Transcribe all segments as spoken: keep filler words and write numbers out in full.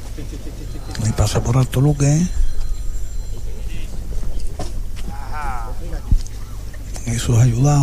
Y pasa por alto Luque. Eso ha ayudado.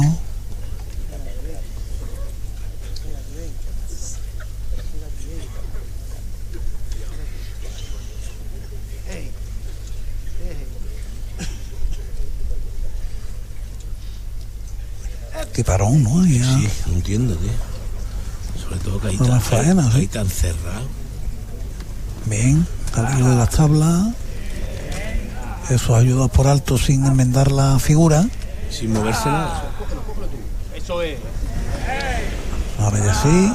Qué parón, ¿no? Ya. Sí, no entiendo, tío. Sobre todo que ahí Una tan, faena, ahí sí. tan cerrado. Bien, al hilo de las tablas. Eso ayuda por alto sin enmendar la figura. Sin moverse nada. Eso es. Ahora ya sí.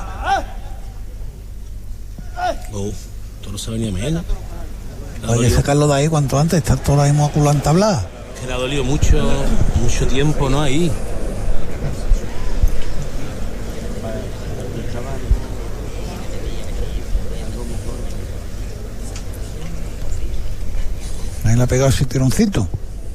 Oh, todo se venía menos. Hay que sacarlo de ahí cuanto antes. Está todo ahora mismo a culo entablado. Que le ha dolido mucho, mucho tiempo, ¿no? Ahí. Ahí le ha pegado ese tironcito.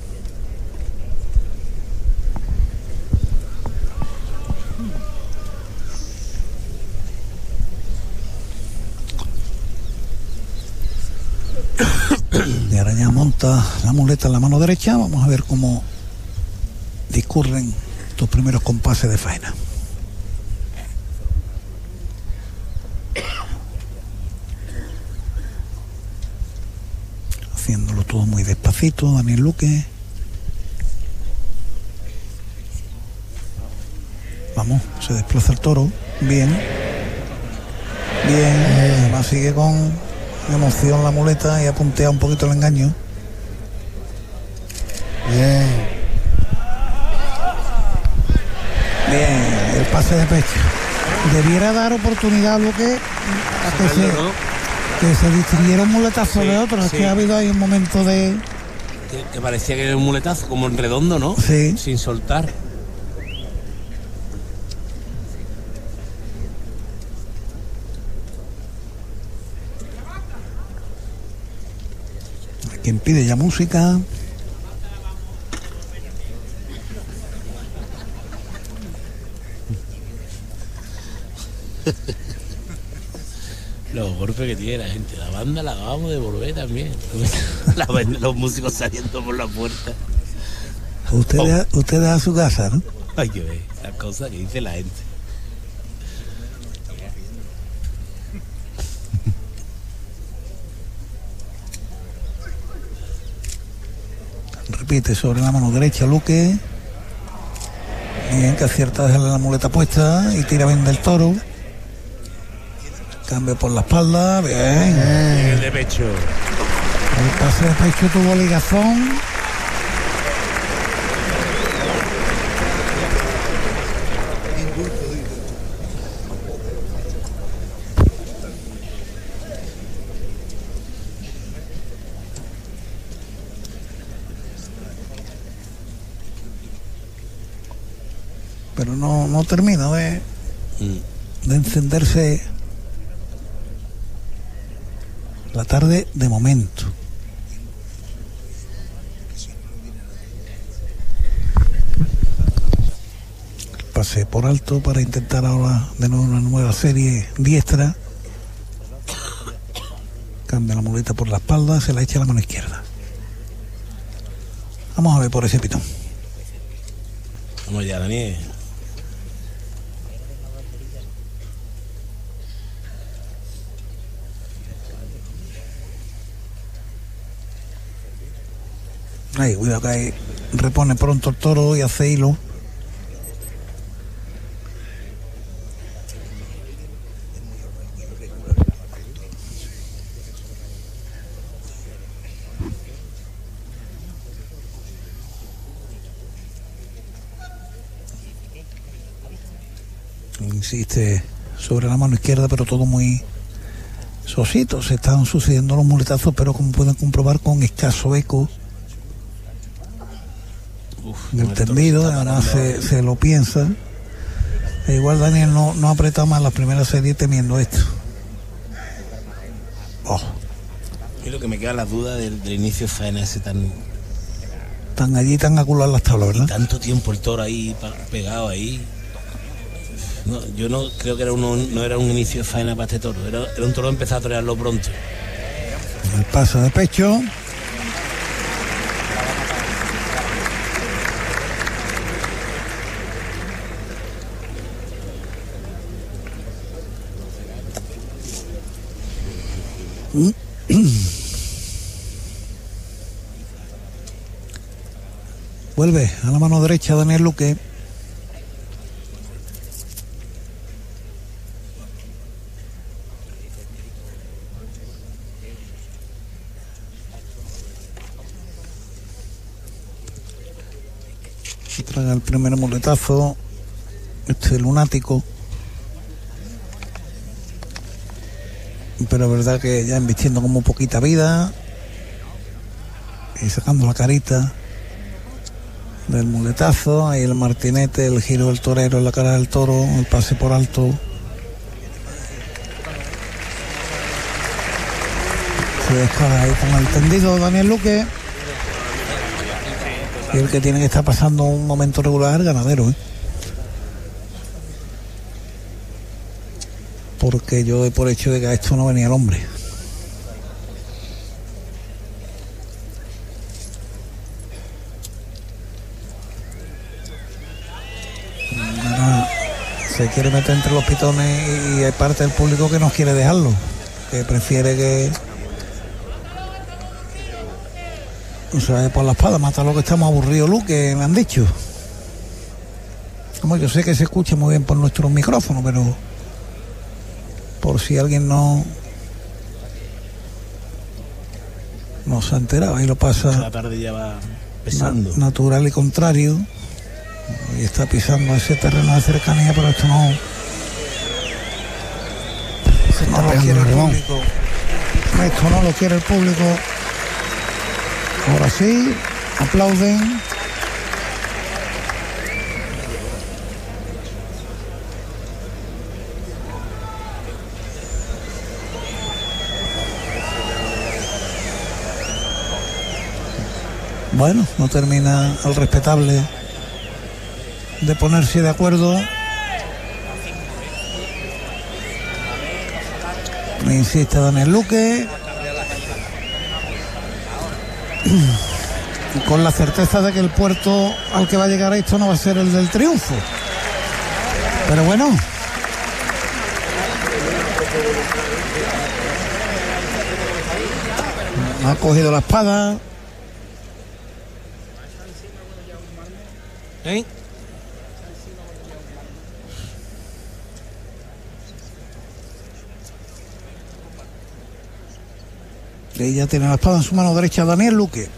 Y ahora ya monta la muleta en la mano derecha. Vamos a ver cómo discurren estos primeros compases de faena. Haciéndolo todo muy despacito, Daniel Luque. Vamos, se desplaza el toro. Bien. Bien. Además sigue con emoción la muleta y apuntea un poquito el engaño. Bien. Bien, el pase de pecho. Debiera dar oportunidad a Luque a que se, que se distribuyera un muletazo Sí, de otro. Es sí. que ha habido ahí un momento de... Que, que parecía que era un muletazo, como en redondo, ¿no? Sí. Sin soltar. Quien pide ya música. Los golpes que tiene la gente. La banda la acabamos de volver también. La, los músicos saliendo por la puerta. Ustedes, oh. ustedes a su casa, ¿no? Hay que ver las cosas que dice la gente. Repite sobre la mano derecha Luque. Bien, que acierta a dejarle la muleta puesta y tira bien del toro. Cambio por la espalda. Bien. En el de pecho. El pase de pecho tuvo ligazón. Pero no, no termina de, mm. de encenderse la tarde de momento. Pase por alto para intentar ahora de nuevo una nueva serie diestra. Cambia la muleta por la espalda, se la echa a la mano izquierda. Vamos a ver por ese pitón. Vamos ya, Daniel. Ahí, cuidado que ahí repone pronto el toro y hace hilo. Insiste sobre la mano izquierda, pero todo muy sosito. Se están sucediendo los muletazos, pero como pueden comprobar, con escaso eco. Uf, el tendido, además se, se lo piensa. E igual Daniel no, no ha apretado más la primera serie temiendo esto. Oh. Y lo que me queda la duda del, del inicio de faena ese tan... Tan allí, tan acular las tablas, ¿verdad? Tanto tiempo el toro ahí, pegado ahí. No, yo no creo que era uno, no era un inicio de faena para este toro. Era, era un toro que empezaba a torearlo pronto. El paso de pecho. Vuelve a la mano derecha Daniel Luque. Traga el primer muletazo. Este lunático. Pero es verdad que ya embistiendo como poquita vida. Y sacando la carita del muletazo. Ahí el martinete, el giro del torero en la cara del toro, el pase por alto. Se descarga ahí con el tendido Daniel Luque. Y el que tiene que estar pasando un momento regular, ganadero, ¿eh? Porque yo doy por hecho de que a esto no venía el hombre. Bueno, se quiere meter entre los pitones y hay parte del público que no quiere dejarlo, que prefiere que, o sea, por la espada mata lo que estamos aburridos, Luque, me han dicho. Como yo sé que se escucha muy bien por nuestros micrófonos, pero por si alguien no no se ha enterado, ahí lo pasa. La tarde ya va pesando. Na- natural y contrario. Y está pisando ese terreno de cercanía, pero esto no, no lo quiere el público. Esto no lo quiere el público. Ahora sí, aplauden. Bueno, no termina el respetable de ponerse de acuerdo. Me insiste Daniel Luque, con la certeza de que el puerto al que va a llegar esto no va a ser el del triunfo. Pero bueno, ha cogido la espada. ¿Eh? Ella tiene la espada en su mano derecha, Daniel Luque.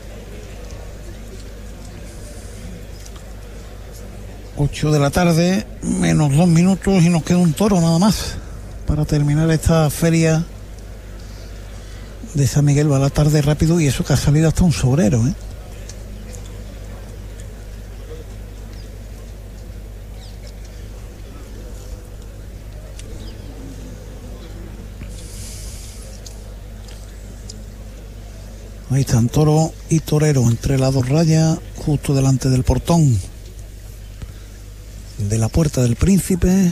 ocho de la tarde, menos dos minutos y nos queda un toro nada más para terminar esta feria de San Miguel. Va a la tarde rápido y eso que ha salido hasta un sobrero, ¿eh? Ahí están toro y torero entre las dos rayas, justo delante del portón de la Puerta del Príncipe.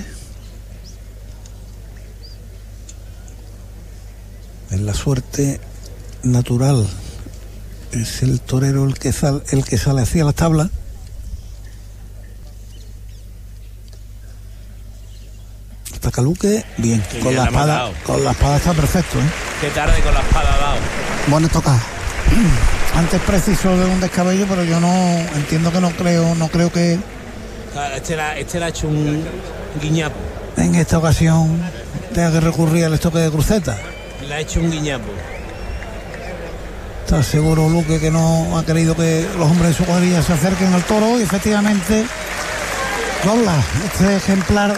En la suerte natural es el torero el que sale, el que sale hacia la tabla. Ataca Luque, bien, Qué con bien la la espada, ha matado. con la espada está perfecto, ¿eh? Qué tarde con la espada ha dado. Bueno, toca. Antes preciso de un descabello, pero yo no entiendo que no creo, no creo que Este le ha este le ha hecho un guiñapo. en esta ocasión tenga que recurrir al estoque de cruceta. Le ha hecho un guiñapo. Está seguro Luque que no ha querido que los hombres de su cuadrilla se acerquen al toro y efectivamente dobla este ejemplar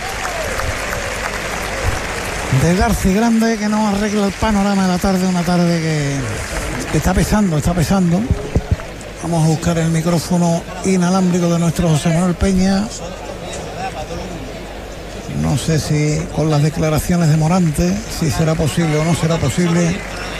de Garci Grande que nos arregla el panorama de la tarde, una tarde que, que está pesando, está pesando. Vamos a buscar el micrófono inalámbrico de nuestro José Manuel Peña. No sé si con las declaraciones de Morante, si será posible o no será posible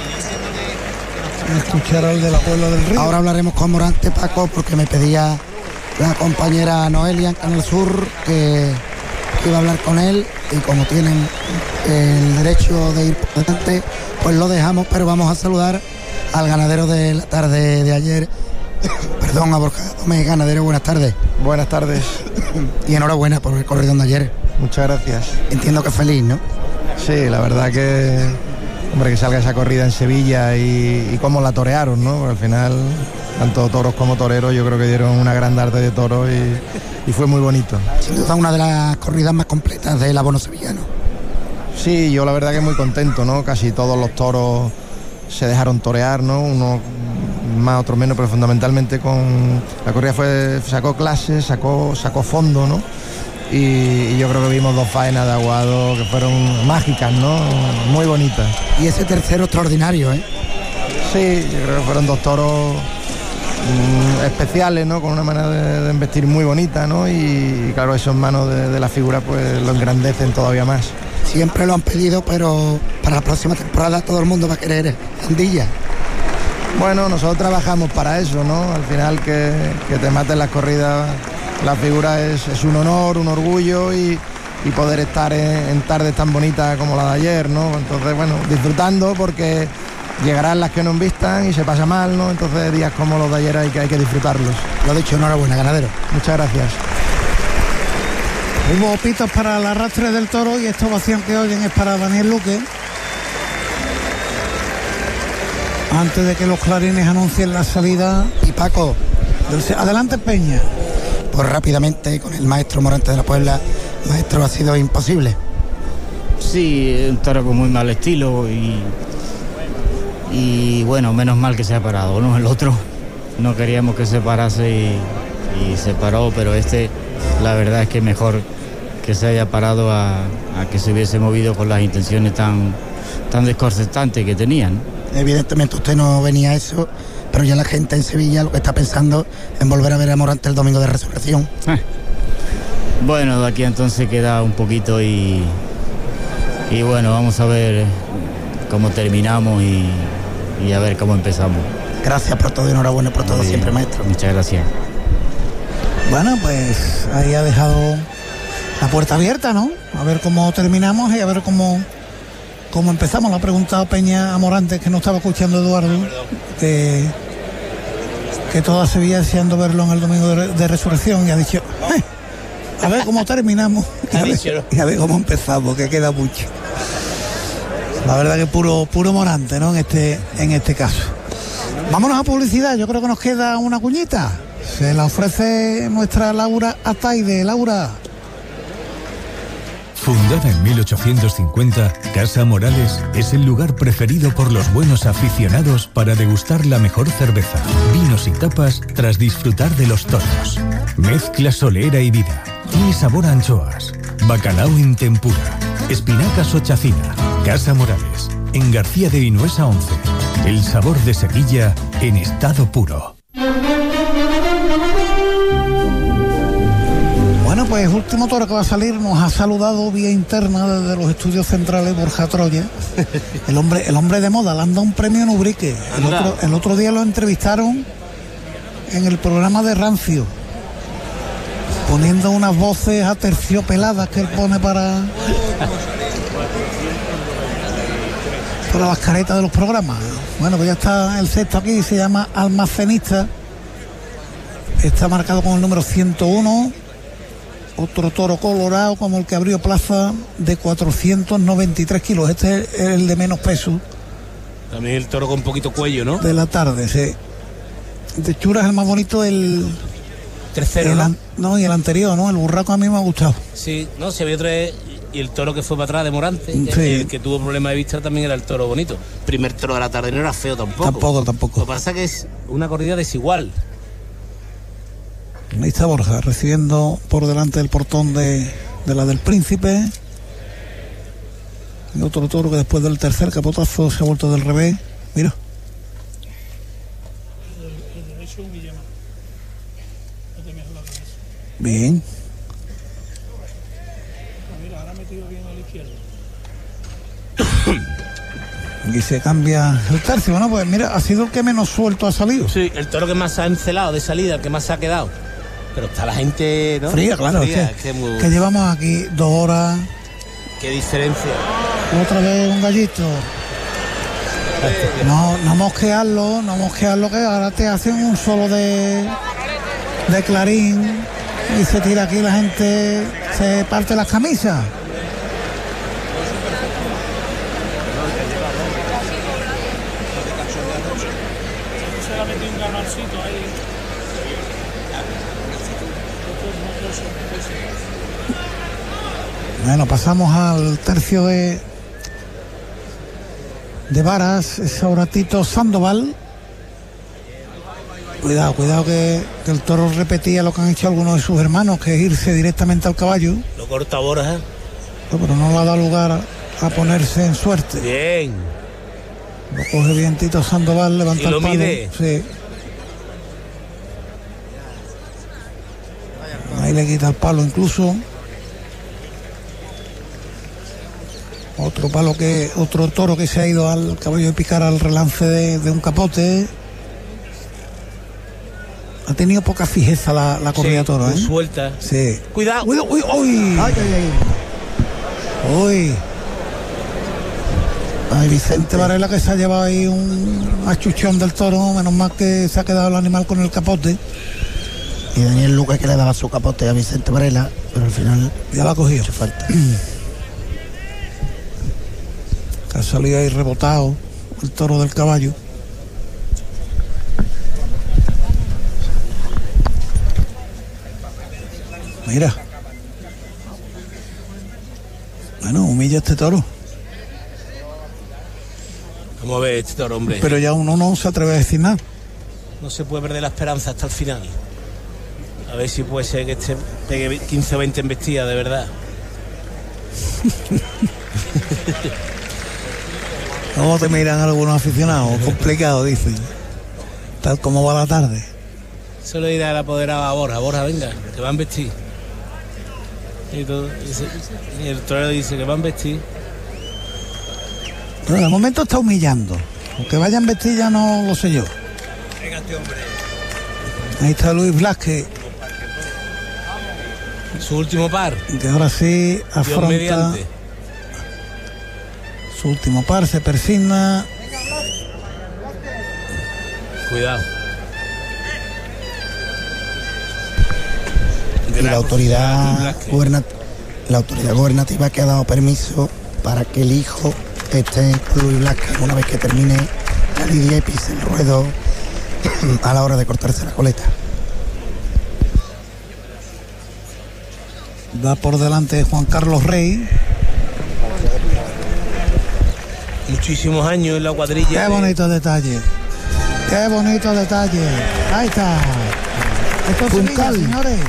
escuchar al de la Puebla del Río. Ahora hablaremos con Morante, Paco, porque me pedía la compañera Noelia en Canal Sur que, que iba a hablar con él y como tienen el derecho de ir por delante, pues lo dejamos, pero vamos a saludar al ganadero de la tarde de ayer. Perdón, a Borja Gómez, ganadero, buenas tardes. Buenas tardes. Y enhorabuena por el corredón de ayer. Muchas gracias. Entiendo que feliz, ¿no? Sí, la verdad que, hombre, que salga esa corrida en Sevilla y, y cómo la torearon, ¿no? Porque al final, tanto toros como toreros, yo creo que dieron una gran tarde de toros y, y fue muy bonito. Sin duda una de las corridas más completas del abono sevillano. Sí, yo la verdad que muy contento, ¿no? Casi todos los toros se dejaron torear, ¿no? Unos más, otros menos, pero fundamentalmente con la corrida fue sacó clases, sacó sacó fondo, ¿no? Y, y yo creo que vimos dos faenas de aguado que fueron mágicas, ¿no? Muy bonitas. Y ese tercero extraordinario, ¿eh? Sí, yo creo que fueron dos toros mmm, especiales, ¿no? Con una manera de, de embestir muy bonita, ¿no? Y, y claro, eso en manos de, de la figura pues lo engrandecen todavía más. Siempre lo han pedido, pero para la próxima temporada todo el mundo va a querer andilla. Bueno, nosotros trabajamos para eso, ¿no? Al final que, que te maten las corridas, la figura es, es un honor, un orgullo y, y poder estar en, en tardes tan bonitas como la de ayer, ¿no? Entonces, bueno, disfrutando porque llegarán las que no invistan y se pasa mal, ¿no? Entonces días como los de ayer hay que, hay que disfrutarlos. Lo dicho, enhorabuena, ganadero. Muchas gracias. Hubo pitos para el arrastre del toro y esta ovación que oyen es para Daniel Luque. Antes de que los clarines anuncien la salida. Y Paco. Adelante, Peña. Pues rápidamente con el maestro Morante de la Puebla. Maestro, ha sido imposible. Sí, un toro con muy mal estilo y, y bueno, menos mal que se ha parado, ¿no? El otro no queríamos que se parase y, y se paró, pero este la verdad es que mejor que se haya parado a, a que se hubiese movido con las intenciones tan, tan desconcertantes que tenían. Evidentemente usted no venía a eso, pero ya la gente en Sevilla lo que está pensando en volver a ver a Morante el domingo de Resurrección. Eh. Bueno, de aquí entonces queda un poquito y, y bueno, vamos a ver cómo terminamos y, y a ver cómo empezamos. Gracias por todo y enhorabuena por todo siempre, maestro. Muchas gracias. Bueno, pues ahí ha dejado la puerta abierta, ¿no? A ver cómo terminamos y a ver cómo, cómo empezamos. Le ha preguntado Peña a Morante, que no estaba escuchando Eduardo, que, que toda Sevilla deseando verlo en el domingo de, de Resurrección, y ha dicho, eh, a ver cómo terminamos y a ver, y a ver cómo empezamos, que queda mucho. La verdad que puro, puro Morante, ¿no? En este, en este caso. Vámonos a publicidad, yo creo que nos queda una cuñita. Se la ofrece nuestra Laura Ataide. Laura. Fundada en mil ochocientos cincuenta, Casa Morales es el lugar preferido por los buenos aficionados para degustar la mejor cerveza, vinos y tapas tras disfrutar de los toros. Mezcla solera y vida. Tiene sabor a anchoas, bacalao en tempura, espinacas o chacina. Casa Morales, en García de Vinuesa once. El sabor de Sevilla en estado puro. Bueno, pues último toro que va a salir nos ha saludado vía interna desde los estudios centrales Borja Troya. El hombre, el hombre de moda, le han dado un premio en Ubrique. El otro, el otro día lo entrevistaron en el programa de Rancio, poniendo unas voces aterciopeladas que él pone para para las caretas de los programas. Bueno, pues ya está el sexto aquí, se llama Almacenista. Está marcado con el número ciento uno. Otro toro colorado como el que abrió plaza de cuatrocientos noventa y tres kilos. Este es el de menos peso. También el toro con poquito cuello, ¿no? De la tarde, sí. De Chura es el más bonito, el tercero, el ¿no? An... no, y el anterior, ¿no? El burraco a mí me ha gustado. Sí, no, si había otro, y el toro que fue para atrás de Morante, sí. El que tuvo problemas de vista también era el toro bonito. Primer toro de la tarde no era feo tampoco. Tampoco, tampoco. Lo que pasa es que es una corrida desigual. Ahí está Borja recibiendo por delante del portón de, de la del Príncipe. Y otro toro que después del tercer capotazo se ha vuelto del revés. Mira. Bien. Y se cambia el tercio. Bueno, pues mira, ha sido el que menos suelto ha salido. Sí, el toro que más se ha encelado de salida, el que más se ha quedado. Pero está la gente, ¿no? Fría, claro. Fría, es que, es que, muy... que llevamos aquí dos horas Qué diferencia. Otra vez un gallito. No, no mosquearlo, no mosquearlo, que ahora te hacen un solo de, de clarín y se tira aquí la gente, se parte las camisas. Bueno, pasamos al tercio de de varas, es ahora Tito Sandoval. Cuidado, cuidado que, que el toro repetía lo que han hecho algunos de sus hermanos, que es irse directamente al caballo. Lo corta Borja. No, pero no le ha dado lugar a, a ponerse en suerte. Bien. Lo coge bien Tito Sandoval, levanta ¿Y lo el palo. mide? Sí. Ahí le quita el palo incluso. Otro palo que, otro toro que se ha ido al caballo de picar al relance de, de un capote. Ha tenido poca fijeza la, la corrida Sí, toro, ¿eh? suelta. Sí. Cuidado. Uy, uy, uy. Ay, ay, ay. Uy. Ay, Vicente Varela, que se ha llevado ahí un achuchón del toro, menos mal que se ha quedado el animal con el capote. Y Daniel Lucas, que le daba su capote a Vicente Varela, pero al final Ya la ha cogido. hecho falta. Ha salido ahí rebotado el toro del caballo. Mira. Bueno, humilla este toro. Vamos a ver este toro, hombre. Pero ya uno no se atreve a decir nada. No se puede perder la esperanza hasta el final. A ver si puede ser que este pegue quince o veinte embestidas, de verdad. ¿Cómo te miran algunos aficionados? Complicado, dicen. Tal como va la tarde. Solo irá al apoderado a Borja. Borja, venga, que van a vestir. Y, todo, y, se, y el torero dice que van a vestir. Pero de momento está humillando. Aunque vayan vestir ya no lo sé yo. Ahí está Luis Blasque, Su último par. que ahora sí Dios afronta mediante. su último par, se persigna. Cuidado. Y la autoridad, gubernat- la autoridad gubernativa que ha dado permiso para que el hijo esté con Luis Blasque una vez que termine la lidia y pise el ruedo a la hora de cortarse la coleta. Va por delante Juan Carlos Rey. Muchísimos años en la cuadrilla. Qué bonito detalle. Qué bonito detalle. Ahí está. Esto es Sevilla, señores.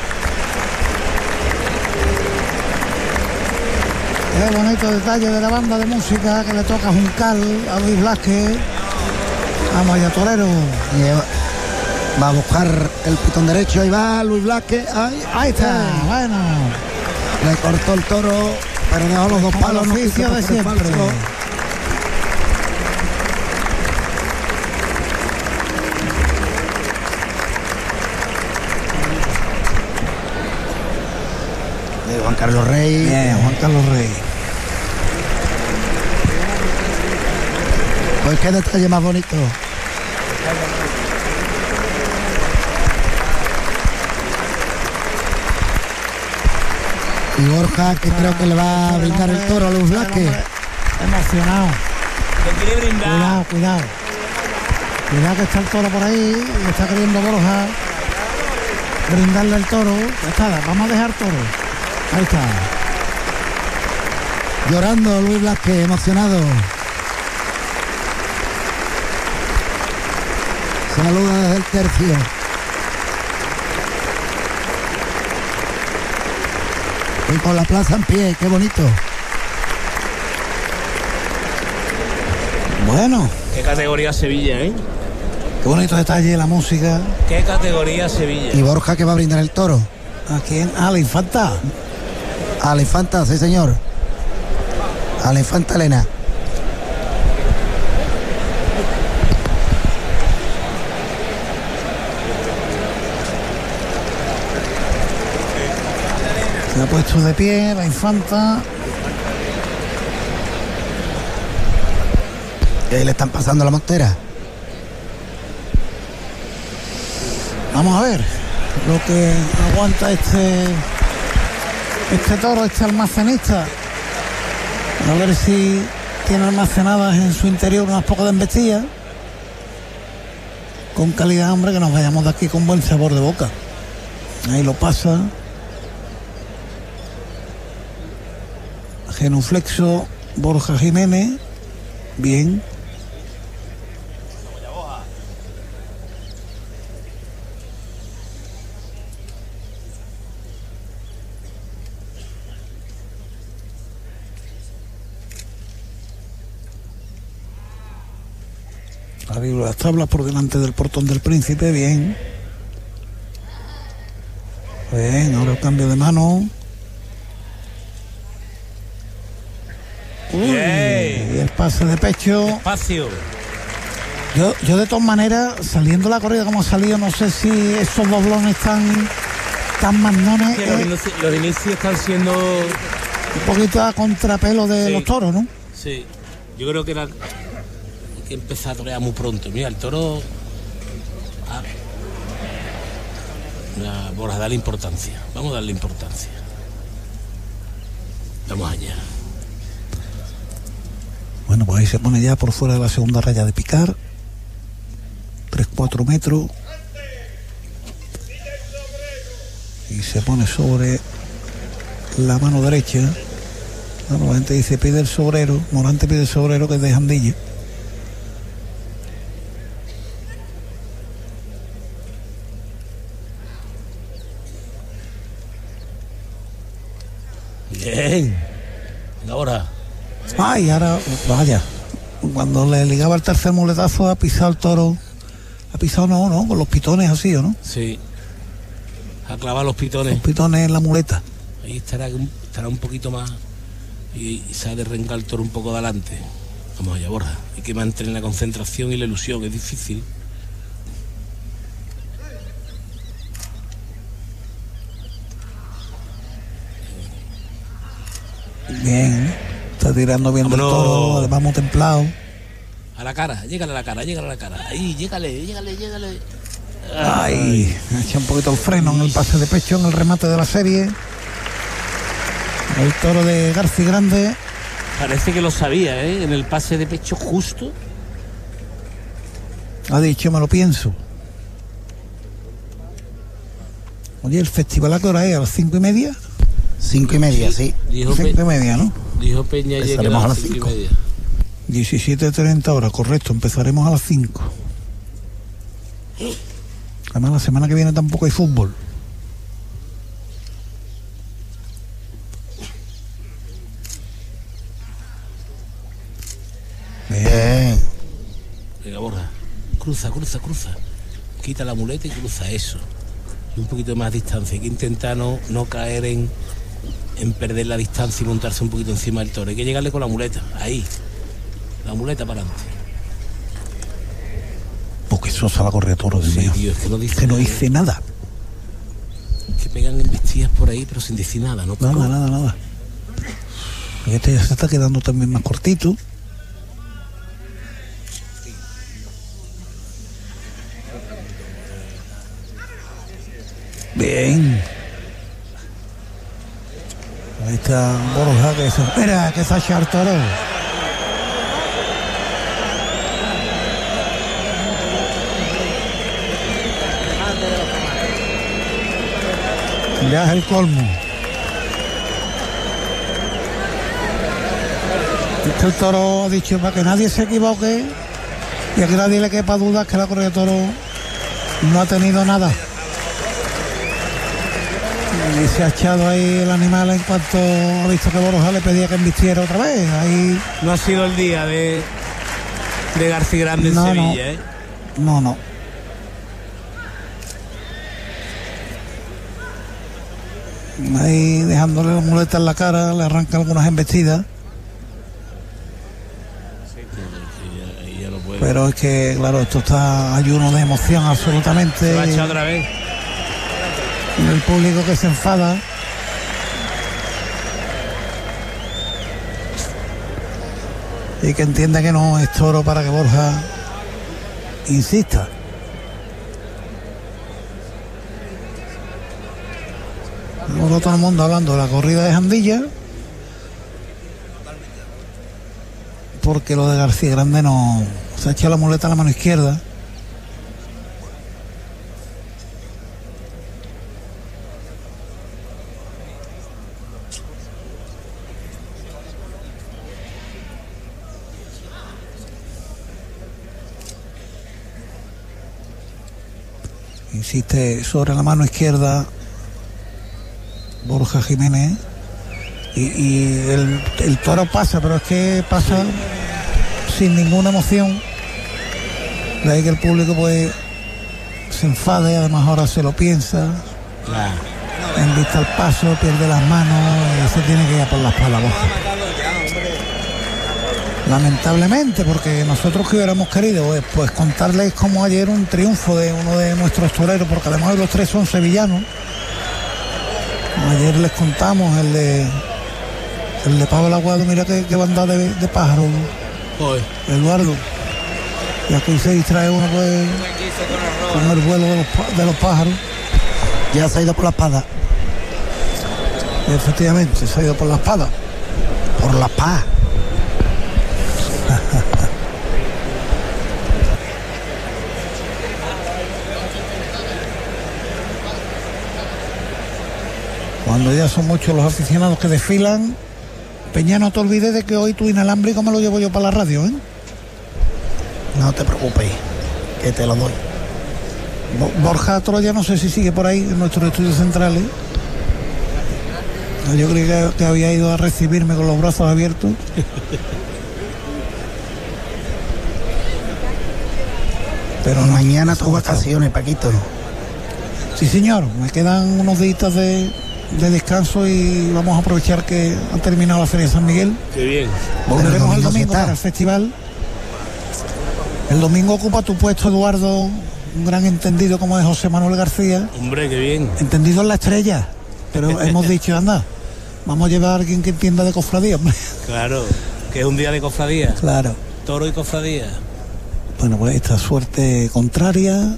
Qué bonito detalle de la banda de música que le toca Juncal a Luis Blasque. Vamos allá, torero. Y va- va a buscar el pitón derecho, ahí va Luis Blasque, ahí, Ahí está. Bueno. le cortó el toro, pero dejó los dos Como palos. el no oficio quiso de coger el siempre. falso. De Juan Carlos Rey. Bien, Juan Carlos Rey. Pues qué detalle más bonito. Y Borja, que creo que le va a brindar el toro a Luis Blasque. Emocionado. Le quiere brindar. Cuidado, cuidado. Cuidado que está el toro por ahí y está queriendo Borja brindarle el toro. Ya está, vamos a dejar toro. Ahí está. Llorando Luis Blasque, emocionado. Saluda desde el tercio. Y con la plaza en pie, qué bonito. Bueno, Qué categoría Sevilla, ¿eh? qué bonito detalle la música. Qué categoría Sevilla. Y Borja, que va a brindar el toro. ¿A quién? A la infanta. A la infanta, sí señor. A la infanta Elena. Se ha puesto de pie la infanta. Y ahí le están pasando la montera. Vamos a ver lo que aguanta este este toro, este almacenista. A ver si tiene almacenadas en su interior unas pocas de embestidas. Con calidad, hombre, que nos vayamos de aquí con buen sabor de boca. Ahí lo pasa. Genuflexo Borja Jiménez. Bien. Arriba las tablas por delante del portón del Príncipe, bien. Bien, ahora el cambio de mano. Uy, y el pase de pecho. Espacio. Yo, yo de todas maneras, saliendo la corrida como ha salido, no sé si esos doblones tan, tan mandones. Sí, los, eh, inicios, los inicios están siendo un poquito a contrapelo de sí. los toros, ¿no? Sí, yo creo que era... que empezar a torear muy pronto. Mira, el toro ah, ya, Borja, darle importancia, vamos a darle importancia, vamos allá. Bueno, pues ahí se pone ya por fuera de la segunda raya de picar, tres cuatro metros, y se pone sobre la mano derecha. Bueno, la gente dice pide el sobrero, Morante pide el sobrero, que es de Jandilla. Bien. Ahora. Ay, ahora, vaya. Cuando le ligaba el tercer muletazo, ha pisado el toro. Ha pisado, no, no, con los pitones así, ¿o no? Sí. A clavar los pitones. Los pitones en la muleta. Ahí estará, estará un poquito más. Y, y se ha de rengar el toro un poco de adelante. Vamos allá, Borja. Hay que mantener la concentración y la ilusión, es difícil. Bien, está tirando bien del toro, además muy templado. A la cara, llégale a la cara, llégale a la cara. Ahí, llégale, llégale, llégale. Ay, echa un poquito el freno en el pase de pecho, en el remate de la serie. El toro de García Grande. Parece que lo sabía, ¿eh? En el pase de pecho justo. Ha dicho, me lo pienso. Oye, ¿el festival a qué hora es? ¿A las cinco y media? Cinco y media, sí. Dijo Cinco y media, ¿no? Dijo Peña ayer que Empezaremos a a las las cinco y cinco. media. diecisiete treinta horas, correcto. Empezaremos a las cinco. Además, la semana que viene tampoco hay fútbol. Bien. Venga, Borja. Cruza, cruza, cruza. Quita la muleta y cruza eso. Y un poquito más de distancia. Hay que intentar no, no caer en, en perder la distancia y montarse un poquito encima del toro. Hay que llegarle con la muleta. Ahí. La muleta para adelante. Porque Sosa va a correr toro, Dios Sí, mío. tío, es que no dice Que no nada. dice nada. Que pegan embestidas por ahí, pero sin decir nada, ¿no? Nada, nada, nada. Y este ya se está quedando también más cortito. Bien. Ahí está Borja, que se espera que se echa el toro. Ya es el colmo. Es que el toro ha dicho para que nadie se equivoque y a que nadie le quepa dudas que la corrida de toro no ha tenido nada. Y se ha echado ahí el animal en cuanto ha visto que Borja le pedía que embistiera otra vez. Ahí No ha sido el día de, de García Grande en No, Sevilla, no. ¿eh? no, no. Ahí dejándole la muleta en la cara, le arranca algunas embestidas. Ahí ya no puede. Pero es que, claro, esto está ayuno de emoción absolutamente. Se va a echar otra vez. Y el público que se enfada. y que entiende que no es toro para que Borja insista. Luego todo el mundo hablando de la corrida de Jandilla, porque lo de García Grande no se ha echado la muleta a la mano izquierda. Insiste sobre la mano izquierda Borja Jiménez y, y el, el toro pasa, pero es que pasa sin ninguna emoción. De ahí que el público pues se enfade, además ahora se lo piensa, Claro. en vista al paso, pierde las manos y se tiene que ir a por la espalda Borja. Lamentablemente, porque nosotros que hubiéramos querido pues, pues contarles como ayer un triunfo de uno de nuestros toreros, porque además los tres son sevillanos. Ayer les contamos el de el de Pablo Aguado, mira qué, qué banda de, de pájaros, Hoy. Eduardo. Y aquí se distrae uno pues con el vuelo de los, pá- de los pájaros. Ya se ha ido por la espada. Y efectivamente, se ha ido por la espada. Por la paz. Cuando ya son muchos los aficionados que desfilan, Peña, no te olvides de que hoy tu inalámbrico me lo llevo yo para la radio, ¿eh? No te preocupes, que te lo doy. Bo- Borja Troya no sé si sigue por ahí en nuestros estudios centrales. No, yo creí que, que había ido a recibirme con los brazos abiertos. Pero no. Mañana tus vacaciones, Paquito. Sí, señor, me quedan unos días de, de descanso y vamos a aprovechar que ha terminado la Feria de San Miguel. Qué bien. Volveremos Pero el el domingo domingo sí está. para el festival. El domingo ocupa tu puesto, Eduardo, un gran entendido como es José Manuel García. Hombre, qué bien. Entendido en la estrella, pero hemos dicho, anda, vamos a llevar a alguien que entienda de cofradía, hombre. Claro. Que es un día de cofradía. Claro. Toro y cofradía. Bueno, pues esta suerte contraria.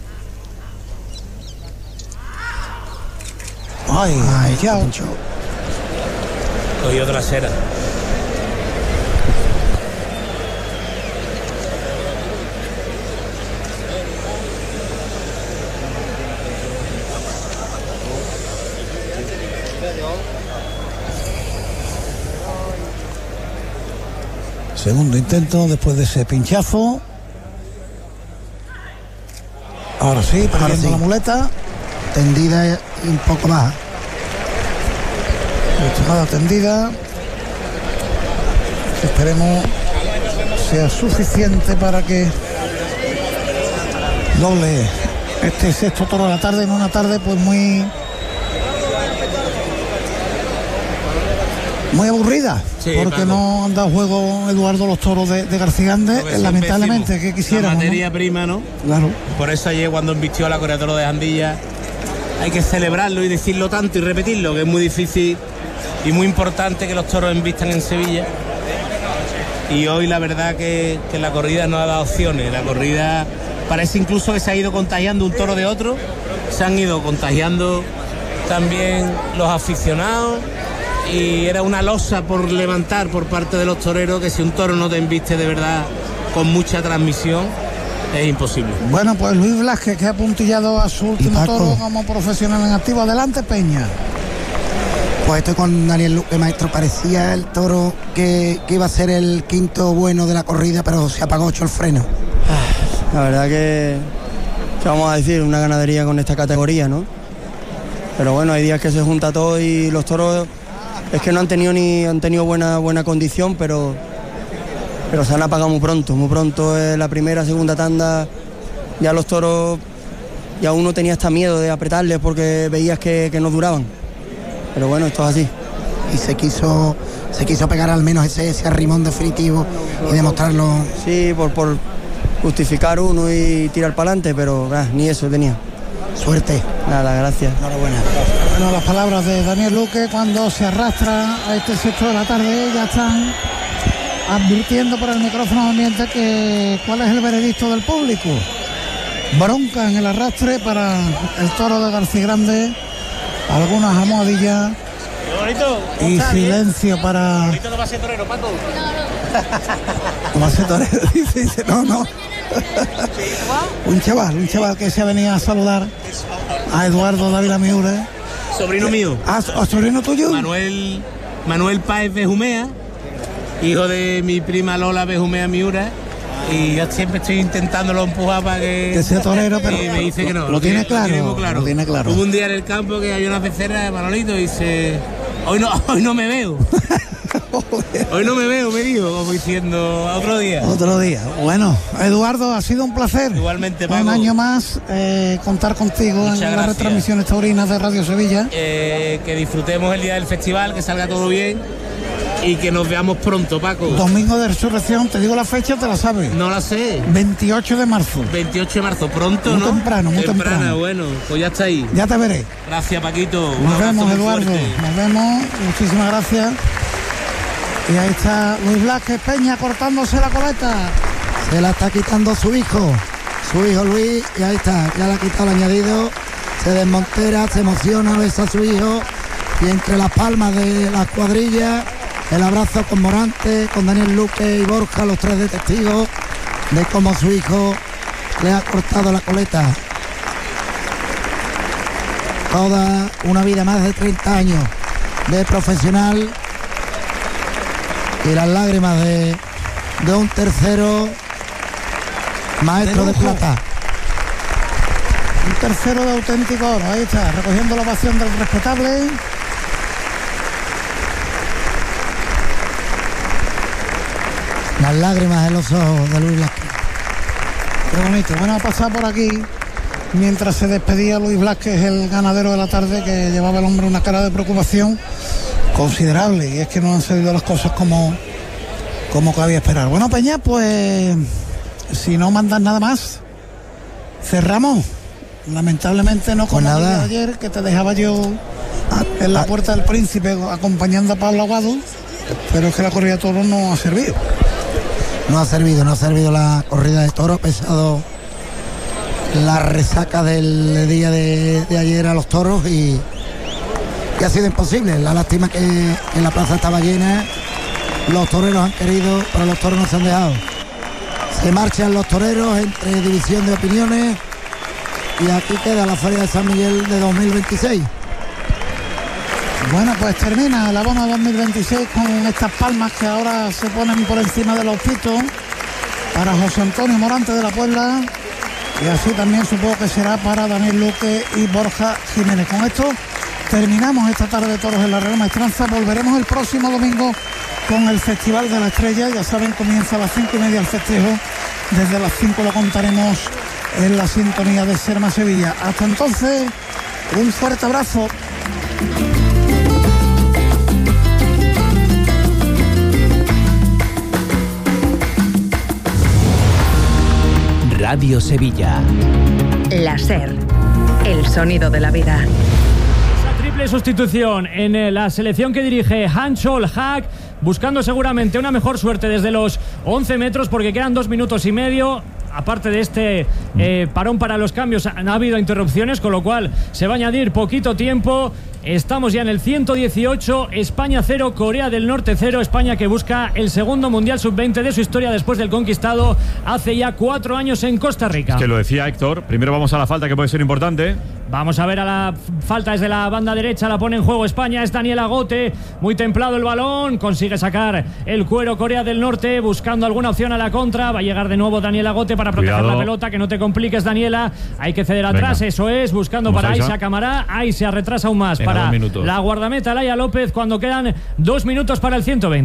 Ay, Ay, ya. Pancho. Cogió trasera. Segundo intento después de ese pinchazo. Ahora sí, perdiendo sí. la muleta. Tendida y un poco baja. Rechazada tendida. Esperemos sea suficiente para que doble este sexto toro de la tarde, en una tarde pues muy muy aburrida, Sí, porque Paco. no han dado juego, Eduardo, los toros de, de García Grande, Lo que lamentablemente, siempre que decimos, quisiéramos, la materia ¿no? prima, ¿no? Claro. Por eso ayer cuando embistió la Correa de Toros de Jandilla hay que celebrarlo y decirlo tanto y repetirlo, que es muy difícil y muy importante que los toros embistan en Sevilla. Y hoy la verdad que, que la corrida no ha dado opciones. La corrida parece incluso que se ha ido contagiando un toro de otro. Se han ido contagiando también los aficionados. Y era una losa por levantar por parte de los toreros, que si un toro no te embiste de verdad con mucha transmisión, es imposible. Bueno, pues Luis Blasquez, que ha puntillado a su último Paco. toro como profesional en activo. Adelante, Peña. Pues estoy con Daniel Luque, maestro. Parecía el toro que, que iba a ser el quinto bueno de la corrida, pero se apagó ocho el freno. La verdad que, que vamos a decir, una ganadería con esta categoría, ¿no? Pero bueno, hay días que se junta todo y los toros es que no han tenido ni han tenido buena buena condición, pero pero se han apagado muy pronto, muy pronto. Eh, la primera, segunda tanda, ya los toros, ya uno tenía hasta miedo de apretarles porque veías que, que no duraban. Pero bueno, esto es así. Y se quiso se quiso pegar al menos ese, ese arrimón definitivo y demostrarlo. Sí, por, por justificar uno y tirar para adelante, pero ah, ni eso tenía. Suerte. Nada, gracias. Enhorabuena. Bueno, las palabras de Daniel Luque cuando se arrastra a este sexto de la tarde, ya están advirtiendo por el micrófono ambiente que cuál es el veredicto del público. Bronca en el arrastre para el toro de García Grande, algunas almohadillas y silencio para... no va a ser torero, Paco. No va a ser torero, dice, dice, no, no. Un chaval, un chaval que se ha venido a saludar a Eduardo Dávila Miura. Sobrino mío. Ah, ¿sobrino tuyo? Manuel, Manuel Páez Bejumea, hijo de mi prima Lola Bejumea Miura. Y yo siempre estoy intentándolo empujar para que... Que sea torero, pero... Y me dice que no. Lo, lo tiene claro, lo tiene muy claro. Lo tiene claro. Hubo un día en el campo que había una becerra de Manolito y dice... Hoy no, hoy no me veo. Hoy no me veo, me dijo, como diciendo otro día. Otro día. Bueno, Eduardo, ha sido un placer. Igualmente, Paco. Un año más eh, contar contigo Muchas en gracias. Las retransmisiones taurinas de Radio Sevilla. Eh, que disfrutemos el día del festival, que salga todo bien y que nos veamos pronto, Paco. Domingo de Resurrección, te digo la fecha, ¿te la sabes? No la sé. veintiocho de marzo. veintiocho de marzo, pronto, muy ¿no? Temprano, muy Temprana, temprano. Bueno, pues ya está ahí. Ya te veré. Gracias, Paquito. Nos vemos, Eduardo. Fuerte. Nos vemos. Muchísimas gracias. Y ahí está Luis Blázquez Peña cortándose la coleta. Se la está quitando su hijo. Su hijo Luis. Y ahí está. Ya le ha quitado el añadido. Se desmontera, se emociona, besa a su hijo. Y entre las palmas de las cuadrillas, el abrazo con Morante, con Daniel Luque y Borja, los tres de testigos de cómo su hijo le ha cortado la coleta. Toda una vida, más de treinta años de profesional, y las lágrimas de, de un tercero maestro de, de plata. Un tercero de auténtico oro, ahí está, recogiendo la ovación del respetable. Las lágrimas en los ojos de Luis Blázquez. Qué bonito. Bueno, a pasar por aquí mientras se despedía Luis Blázquez, el ganadero de la tarde, que llevaba el hombre una cara de preocupación considerable, y es que no han salido las cosas como, como cabía esperar. Bueno, Peña, pues si no mandan nada más, cerramos. Lamentablemente no como pues nada. El de ayer, que te dejaba yo en la Puerta del Príncipe acompañando a Pablo Aguado, pero es que la corrida de toros no ha servido. No ha servido, no ha servido la corrida de toros, pesado la resaca del día de, de ayer a los toros, y, y ha sido imposible. La lástima que en la plaza estaba llena, los toreros han querido, pero los toros no se han dejado. Se marchan los toreros entre división de opiniones, y aquí queda la Feria de San Miguel de dos mil veintiséis. Bueno, pues termina el abono dos mil veintiséis con estas palmas que ahora se ponen por encima de los pitos para José Antonio Morante de la Puebla, y así también supongo que será para Daniel Luque y Borja Jiménez. Con esto terminamos esta tarde de toros en la Real Maestranza. Volveremos el próximo domingo con el Festival de la Estrella. Ya saben, comienza a las cinco y media el festejo. Desde las cinco lo contaremos en la sintonía de Serma Sevilla. Hasta entonces, un fuerte abrazo. Radio Sevilla. La SER, el sonido de la vida. Esa triple sustitución en la selección que dirige Hans-Ole Hack, buscando seguramente una mejor suerte desde los once metros, porque quedan dos minutos y medio. Aparte de este eh, parón para los cambios, han habido interrupciones, con lo cual se va a añadir poquito tiempo. Estamos ya en el ciento dieciocho, España cero, Corea del Norte cero. España que busca el segundo Mundial sub veinte de su historia después del conquistado hace ya cuatro años en Costa Rica. Es que lo decía Héctor, primero vamos a la falta, que puede ser importante. Vamos a ver a la falta desde la banda derecha, la pone en juego España, es Daniel Agote, muy templado el balón, consigue sacar el cuero Corea del Norte, buscando alguna opción a la contra, va a llegar de nuevo Daniel Agote para proteger Cuidado. La pelota, que no te compliques, Daniela, hay que ceder atrás. Venga. Eso es, buscando para Aisha Camará, ahí se retrasa aún más. Venga, para la guardameta Laia López, cuando quedan dos minutos para el ciento veinte.